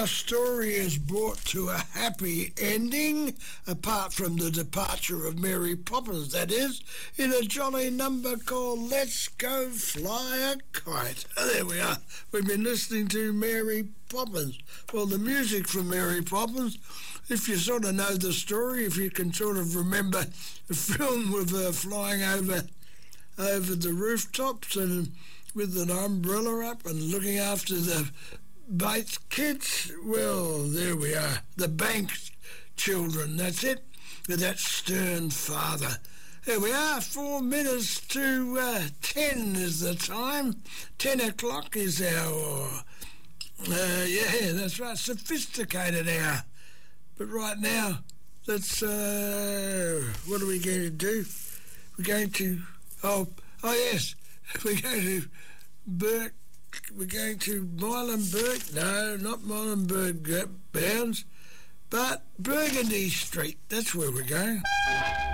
our story is brought to a happy ending, apart from the departure of Mary Poppins, that is, in a jolly number called Let's Go Fly a Kite. There we are. We've been listening to Mary Poppins. Well, the music from Mary Poppins, if you sort of know the story, if you can sort of remember the film with her flying over the rooftops and with an umbrella up and looking after the Bates kids, well, there we are. The Banks children, that's it, with that stern father. There we are, 4 minutes to 10 is the time. 10 o'clock is our, yeah, that's right, sophisticated hour. But right now, that's, what are we going to do? We're going to, oh yes, we're going to Muhlenberg, no, not Muhlenberg bounds, but Burgundy Street, that's where we're going.